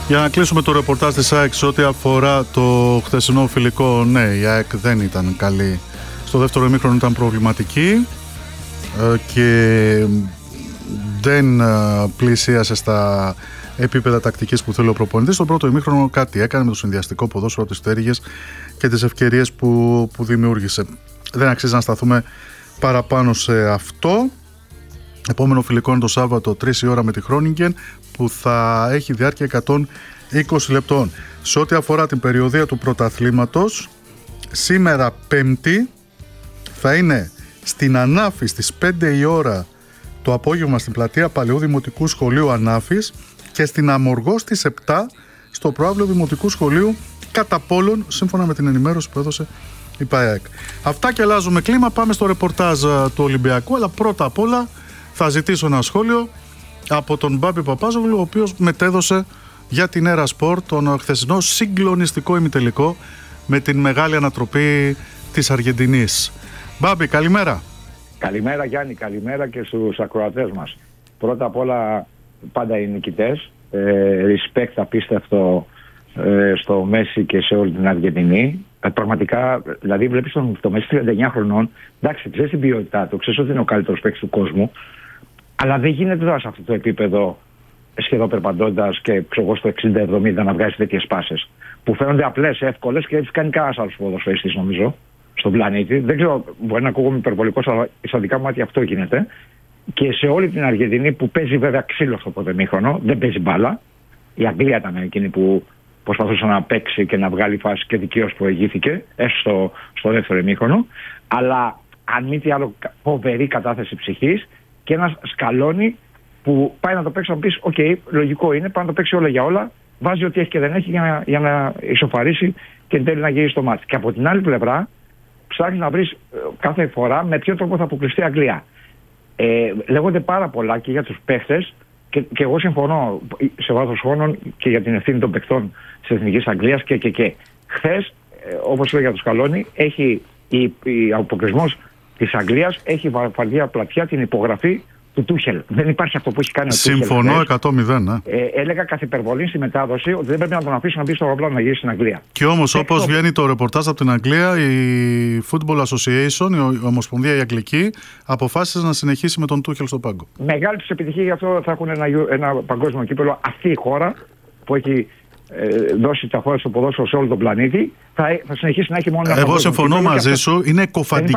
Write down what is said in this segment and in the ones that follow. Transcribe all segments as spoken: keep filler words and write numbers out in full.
Για να κλείσουμε το ρεπορτάζ της ΑΕΚ σε ό,τι αφορά το χθεσινό φιλικό, ναι, η ΑΕΚ δεν ήταν καλή. Στο δεύτερο ημίχρονο ήταν προβληματική και δεν πλησίασε στα επίπεδα τακτικής που θέλει ο προπονητής. Στο πρώτο ημίχρονο κάτι έκανε με το συνδυαστικό ποδόσφαιρο, τις πτέρυγες και τις ευκαιρίες που, που δημιούργησε. Δεν αξίζει να σταθούμε παραπάνω σε αυτό. Επόμενο φιλικό είναι το Σάββατο τρεις η ώρα με τη Χρόνιγκεν, που θα έχει διάρκεια εκατόν είκοσι λεπτών. Σε ό,τι αφορά την περιοδία του πρωταθλήματος, σήμερα Πέμπτη θα είναι στην Ανάφη στις πέντε η ώρα το απόγευμα στην πλατεία Παλαιού Δημοτικού Σχολείου Ανάφης και στην Αμοργό στις επτά στο προάβλιο Δημοτικού Σχολείου Καταπόλων, σύμφωνα με την ενημέρωση που έδωσε η ΠΑΕΚ. Αυτά και αλλάζουμε κλίμα, πάμε στο ρεπορτάζ του Ολυμπιακού, αλλά πρώτα απ' όλα θα ζητήσω ένα σχόλιο από τον Μπάμπη Παπάζογλου, ο οποίος μετέδωσε για την Έρα Σπορ τον χθεσινό συγκλονιστικό ημιτελικό με την μεγάλη ανατροπή της Αργεντινής. Μπάμπη, καλημέρα. Καλημέρα Γιάννη, καλημέρα και στους ακροατές μας. Πρώτα απ' όλα πάντα οι νικητές, ε, respect απίστευτο ε, στο Μέση και σε όλη την Αργεντινή. Ε, πραγματικά, δηλαδή βλέπεις τον, το Μέση τριάντα εννιά χρονών, εντάξει, ξέρεις την ποιότητά του, ξέρεις ότι είναι ο καλύτερος παίκτης του κόσμου, αλλά δεν γίνεται τώρα σε αυτό το επίπεδο, σχεδόν περπατώντας και ξέρω στο εξήντα εβδομήντα να βγάζει τέτοιες πάσες που φαίνονται απλές, εύκολες και έτσι κάνει κανένας άλλος ποδοσφαιριστής νομίζω στον πλανήτη. Δεν ξέρω, μπορεί να ακούγομαι υπερβολικός, αλλά στα δικά μου μάτια αυτό γίνεται. Και σε όλη την Αργεντινή που παίζει βέβαια ξύλο στο πρώτο ημίχρονο, δεν παίζει μπάλα. Η Αγγλία ήταν εκείνη που προσπαθούσε να παίξει και να βγάλει φάση και δικαίως προηγήθηκε, έστω στο, στο δεύτερο ημίχρονο. Αλλά αν μη τι άλλο, φοβερή κατάθεση ψυχής και ένα Σκαλόνι που πάει να το παίξει, να πει: οκ, okay, λογικό είναι, πάει να το παίξει όλα για όλα. Βάζει ό,τι έχει και δεν έχει για να, για να ισοφαρίσει και εν τέλει να γυρίσει το μάτι. Και από την άλλη πλευρά, ψάχνει να βρει κάθε φορά με ποιο τρόπο θα αποκλειστεί η Αγγλία. Ε, λέγονται πάρα πολλά και για τους παίχτες και, και εγώ συμφωνώ σε βάθος χρόνων και για την ευθύνη των παιχτών της Εθνικής Αγγλίας και και και. Χθες, ε, όπως λέω για το Σκαλόνι, έχει ο αποκλεισμός της Αγγλίας έχει βαρδιά πλατιά την υπογραφή του Τούχελ. Δεν υπάρχει αυτό που έχει κάνει ο Τούχελ. Συμφωνώ εκατό μηδέν. Ναι. Ε, έλεγα καθ' υπερβολή στη μετάδοση ότι δεν πρέπει να τον αφήσουν να μπει στο αεροπλάνο να γυρίσει στην Αγγλία. Και όμως, όπως αυτό... βγαίνει το ρεπορτάζ από την Αγγλία, η Football Association, η Ομοσπονδία η Αγγλική, αποφάσισε να συνεχίσει με τον Τούχελ στο πάγκο. Μεγάλη τους επιτυχία, γι' αυτό θα έχουν ένα, ένα παγκόσμιο κύπελλο. Αυτή η χώρα που έχει ε, δώσει τα χώρα στο ποδόσφαιρο σε όλο τον πλανήτη, θα, θα συνεχίσει να έχει μόνο ένα. Εγώ συμφωνώ μαζί σου. Είναι,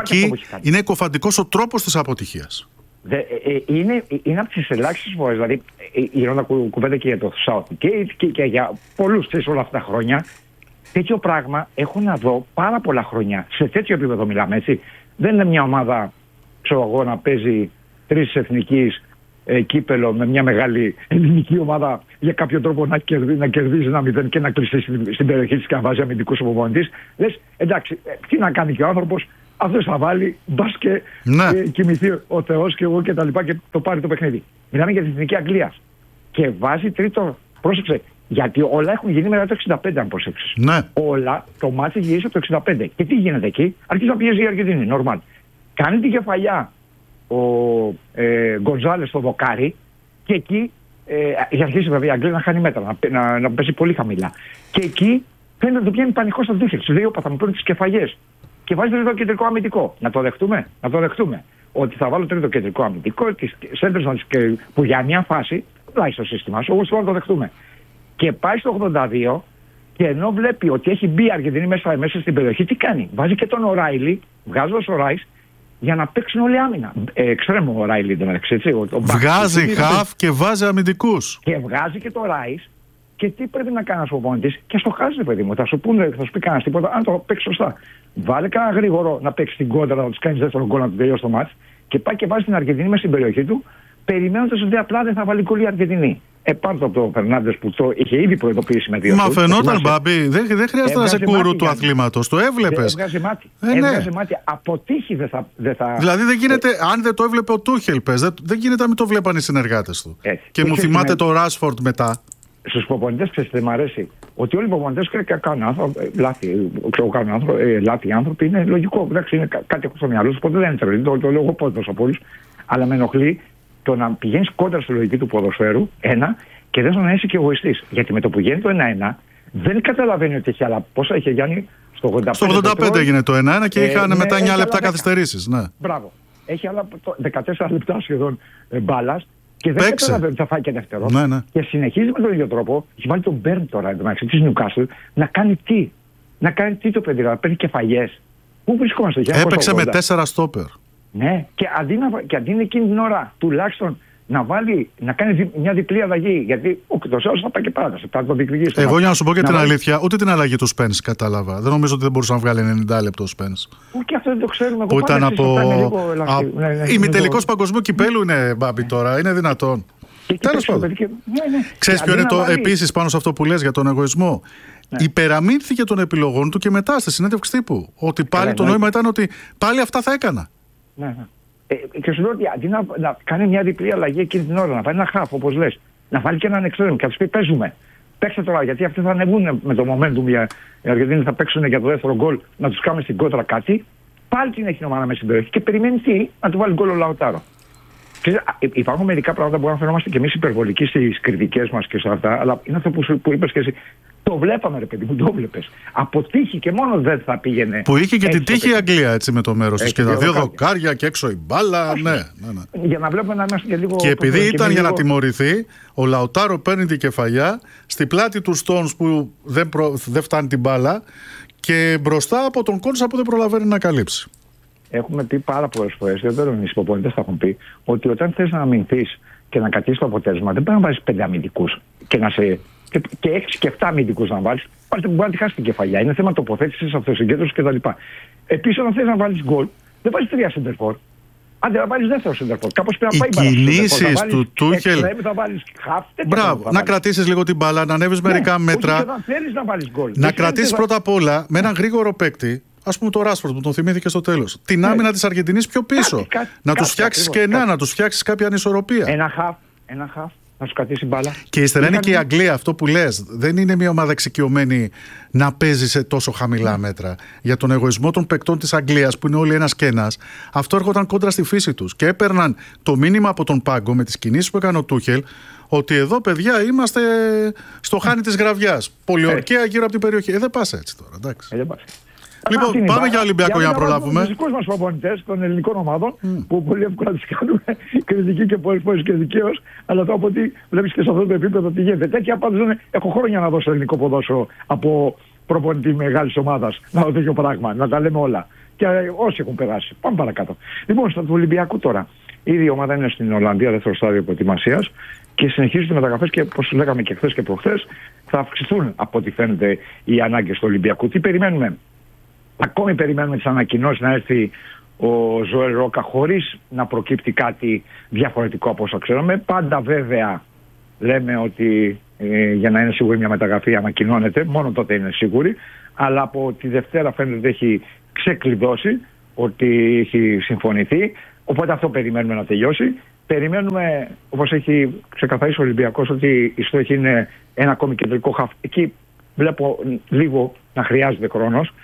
είναι εκοφαντικός ο τρόπος της αποτυχίας. Δε, ε, ε, είναι, είναι από τις ελάχιστες φορές, δηλαδή η Ρώνα κου, κουβέντα και για το South και, και, και για πολλούς τρεις όλα αυτά τα χρόνια. Τέτοιο πράγμα έχω να δω πάρα πολλά χρόνια. Σε τέτοιο επίπεδο μιλάμε, έτσι. Δεν είναι μια ομάδα, ξέρω εγώ, να παίζει τρεις εθνικής ε, κύπελο με μια μεγάλη ελληνική ομάδα για κάποιο τρόπο να, κερδί, να κερδίζει ένα μηδέν και να κλειστεί στην, στην περιοχή της και να βάζει αμυντικούς προπονητής. Λες, εντάξει, ε, τι να κάνει και ο άνθρωπος. Αυτό θα βάλει, μπας και ναι. ε, κοιμηθεί ο Θεός και εγώ και τα λοιπά και το πάρει το παιχνίδι. Μιλάμε για την Εθνική Αγγλία. Και βάζει τρίτο, πρόσεξε, γιατί όλα έχουν γίνει μετά το εξήντα πέντε, αν προσέξεις. Ναι. Όλα, το μάτι γυρίσει από το εξήντα πέντε. Και τι γίνεται εκεί, αρχίζει να πιέζει η Αργεντινή, νορμάλ. Κάνει την κεφαλιά ο ε, Γκοντζάλες στο δοκάρι και εκεί, ε, αρχίσει βέβαια η Αγγλία να χάνει μέτρα, να, να, να πέσει πολύ χαμηλά. Και εκεί φαίνεται να το πιάνει πανικό στα Τούχελ. Σου λέει: όπα, θα μου παίρνουν τις κεφαλιές. Και βάζει τρίτο κεντρικό αμυντικό. Να το δεχτούμε. Να το δεχτούμε. Ότι θα βάλω τρίτο κεντρικό αμυντικό τις σέντρες που για μια φάση πλάει στο σύστημα. Όπως θέλω να το δεχτούμε. Και πάει στο ογδόντα δύο και ενώ βλέπει ότι έχει μπει η Αργεντινή μέσα, μέσα στην περιοχή, τι κάνει. Βάζει και τον Οράιλι, βγάζοντας ο Ράις, για να παίξουν όλοι άμυνα. Ε, Εξτρέμο ο Οράιλι εντωμεταξύ, έτσι. Ο, ο βγάζει χαφ και βάζει αμυντικούς. Και βγάζει και το Ράις. Και τι πρέπει να κάνει ένα προπονητής, και στο χάζει, παιδί μου. Θα σου πούνε, θα σου πει κανένα τίποτα, αν το παίξει σωστά. Βάλε κανένα γρήγορο να παίξει την κόντρα, να του κάνει δεύτερο γκολ, να του τελειώσει το μάτς. Και πάει και βάζει την Αργεντινή μέσα στην περιοχή του, περιμένοντας ότι απλά δεν θα βάλει γκολ η Αργεντινή. Επάνω από τον Φερνάντες που το είχε ήδη προειδοποιήσει με δύο. Μα φαινόταν, Μπάμπη, δεν, δεν χρειάζεται να σε κούρου του αθλήματος. Το έβλεπες. Έβγαζε μάτι. Ε, ναι. Έβγαζε μάτι. Από τύχη δεν θα, δεν θα. Δηλαδή δεν γίνεται, ε... αν δεν το έβλεπε ο Τούχελ, πες, δεν, δεν γίνεται να μην το βλέπαν οι συνεργάτες του. Έτσι. Και μου θυμάται το Ράσφορντ μετά. Στους προπονητές, ξέρετε, δεν μ' αρέσει ότι όλοι οι προπονητές κάνουν άνθρωποι, λάθη, ξέρω, κάνουν άνθρωποι, ε, λάθη άνθρωποι, είναι λογικό. Εντάξει, είναι κά- κάτι έχω στο μυαλό σου, οπότε δεν είναι τρελή, το, το λέω εγώ πόδος από όλους. Αλλά με ενοχλεί το να πηγαίνεις κόντρα στη λογική του ποδοσφαίρου, ένα, Και δεν να είσαι και εγωιστής. Γιατί με το που γίνει το ένα ένα, δεν καταλαβαίνει ότι έχει άλλα. Πόσα είχε Γιάννη στο ογδόντα πέντε. Στο ογδόντα πέντε έγινε το ένα ένα και ε, είχαν ναι, μετά εννιά λεπτά καθυστερήσεις. Ναι. Μπράβο. Έχει άλλα δεκατέσσερα λεπτά σχεδόν ε, μπάλας. Και δεν καταλαβαίνει ότι θα φάει και δεύτερο. Ναι, ναι. Και συνεχίζει με τον ίδιο τρόπο. Έχει βάλει τον Μπέρν τώρα εντωμεταξύ τη Νιουκάσλ να κάνει τι. Να κάνει τι το παιδί, να παίρνει κεφαλιές. Πού βρισκόμαστε, για έπαιξε με τέσσερα στόπερ. Ναι, και αντί, να, και αντί εκείνη την ώρα τουλάχιστον να βάλει, να κάνει δι, μια διπλή αλλαγή. Γιατί ο Κτωσέος θα πάει και παράταση. Θα το διεκδικήσει. Εγώ για να σου πω και την βάλει... αλήθεια, ούτε την αλλαγή του Σπένς κατάλαβα. Δεν νομίζω ότι δεν μπορούσε να βγάλει ενενήντα λεπτό ο Σπένς. Ούτε αυτό δεν το ξέρουμε. Που ήταν από. Α... Ναι, ναι, ημιτελικός παγκοσμίου κυπέλου είναι, Μπάμπη, τώρα. Είναι δυνατόν. Τέλος πάντων. Και... Ναι, ναι. Ξέρεις ποιο είναι το βάλει... επίσης πάνω σε αυτό που λες για τον εγωισμό. Ναι. Υπεραμείνθηκε των επιλογών του και μετά στη συνέντευξη τύπου. Ότι πάλι Καλά, το νόημα ναι. ήταν ότι πάλι αυτά θα έκανα. Ναι, ναι. Ε, και σου λέω ότι αντί να, να κάνει μια διπλή αλλαγή εκείνη την ώρα, να βάλει ένα χάφ όπως λες, να βάλει και έναν εξτρέμ και να τους πει παίζουμε. Παίξτε τώρα, γιατί αυτοί θα ανεβούν με το momentum για οι Αργεντίνοι θα παίξουν για το δεύτερο γκολ, να τους κάνουμε στην κόντρα κάτι. Πάλι την έχει η ομάδα μέσα στην περιοχή και περιμένει τι, να του βάλει γκολ ο Λαουτάρο. Ξέρετε, υπάρχουν μερικά πράγματα που να φαινόμαστε και εμείς υπερβολικοί στις κριτικές μας και σε αυτά, αλλά είναι αυτό που, που είπες και εσύ. Το βλέπαμε, ρε παιδί μου, το βλέπεις. Από τύχη και μόνο δεν θα πήγαινε. Που είχε και την τύχη η Αγγλία έτσι με το μέρος της. Και τα δύο δοκάρια και έξω η μπάλα. Ναι, ναι, ναι. Για να βλέπουμε να είμαστε και λίγο. Και επειδή ήταν και για λίγο... να τιμωρηθεί, ο Λαουτάρο παίρνει την κεφαλιά στη πλάτη του Stones που δεν, προ... δεν φτάνει την μπάλα και μπροστά από τον Κόνσα που δεν προλαβαίνει να καλύψει. Έχουμε πει πάρα πολλές φορές, δεν ξέρω αν οι υποπονητές θα έχουν πει, ότι όταν θες να αμυνθείς και να κρατήσεις το αποτέλεσμα, δεν πρέπει να βάζεις πέντε αμυντικούς και να σε. Και, και έξι και επτά αμυντικούς να βάλεις, πάρτε που μπορεί να τη χάσει την κεφαλιά. Είναι θέμα τοποθέτησης, αυτοσυγκέντρωσης κτλ. Επίσης, όταν θες να βάλεις γκολ, δεν βάλεις τρία σεντερφόρ. Άντε να βάλεις δεύτερο σεντερφόρ. Κάπως πρέπει να πάει η μπάλα. Οι κινήσεις του Τούχελ. Μπράβο, να κρατήσεις λίγο την μπάλα, να ανέβεις ναι, μερικά μέτρα. Να, να, βάλεις γκολ. να κρατήσεις πρώτα απ' όλα με έναν γρήγορο παίκτη. Ας πούμε το Ράσφορντ που τον θυμήθηκε στο τέλος. Την άμυνα της Αργεντινής πιο πίσω. Κάτι, κάτι, να τους φτιάξεις κενά, να τους φτιάξεις κάποια ανισορροπία. Ένα χαφ, ένα χαφ. Να σου κρατήσει μπάλα. Και ύστερα είναι και η Αγγλία, αυτό που λες. Δεν είναι μια ομάδα εξοικειωμένη να παίζει σε τόσο χαμηλά mm. μέτρα. Για τον εγωισμό των παικτών της Αγγλίας, που είναι όλοι ένας και ένας, αυτό έρχονταν κόντρα στη φύση τους. Και έπαιρναν το μήνυμα από τον πάγκο με τις κινήσεις που έκανε ο Τούχελ, ότι εδώ, παιδιά, είμαστε στο χάνι της γραβιάς. Πολιορκία γύρω από την περιοχή. Ε, δεν πας έτσι τώρα, εντάξει. Ε, δεν πας. Λοιπόν, πάμε μπάλα, για Ολυμπιακό για να προλάβουμε. Τους δικούς μας προπονητές των ελληνικών ομάδων, mm. που πολύ εύκολα τις κάνουμε κριτική και πολλές φορές και δικαίως, αλλά το από ότι βλέπεις και σε αυτό το επίπεδο τι γίνεται. Τέτοια πάντως δεν έχω χρόνια να δώσω ελληνικό ποδόσφαιρο από προπονητή μεγάλης ομάδας. Να δω τέτοιο πράγμα, να τα λέμε όλα. Και όσοι έχουν περάσει. Πάμε παρακάτω. Λοιπόν, στο Ολυμπιακού τώρα. Ήδη η ομάδα είναι στην Ολλανδία, δεύτερο στάδιο προετοιμασίας και συνεχίζουν οι μεταγραφές και όπως λέγαμε και χθες και προχθές, θα αυξηθούν από ό,τι φαίνεται οι ανάγκες του Ολυμπιακού. Τι περιμένουμε? Ακόμη περιμένουμε τις ανακοινώσεις να έρθει ο Ζωέλ Ρόκα χωρίς να προκύπτει κάτι διαφορετικό από όσα ξέρουμε. Πάντα βέβαια λέμε ότι ε, για να είναι σίγουρη μια μεταγραφή ανακοινώνεται, μόνο τότε είναι σίγουρη. Αλλά από τη Δευτέρα φαίνεται ότι έχει ξεκλειδώσει, ότι έχει συμφωνηθεί. Οπότε αυτό περιμένουμε να τελειώσει. Περιμένουμε, όπως έχει ξεκαθαρίσει ο Ολυμπιακός, ότι η στόχη είναι ένα ακόμη κεντρικό χαφ. Εκεί βλέπω λίγο να χρειάζεται χρόνος.